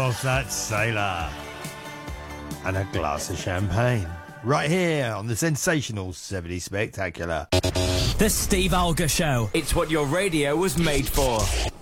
Off that sailor. And a glass of champagne. Right here on the sensational 70s Spectacular. The Steve Alger Show. It's what your radio was made for.